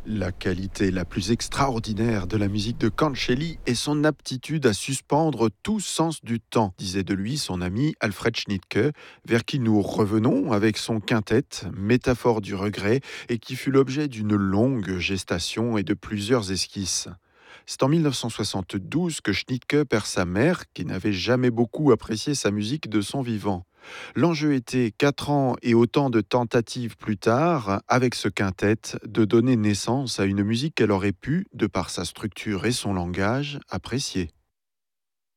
La qualité la plus extraordinaire de la musique de Cancelli est son aptitude à suspendre tout sens du temps, disait de lui son ami Alfred Schnittke, vers qui nous revenons avec son quintet, métaphore du regret, et qui fut l'objet d'une longue gestation et de plusieurs esquisses. C'est en 1972 que Schnittke perd sa mère, qui n'avait jamais beaucoup apprécié sa musique de son vivant. L'enjeu était, 4 ans et autant de tentatives plus tard, avec ce quintet, de donner naissance à une musique qu'elle aurait pu, de par sa structure et son langage, apprécier.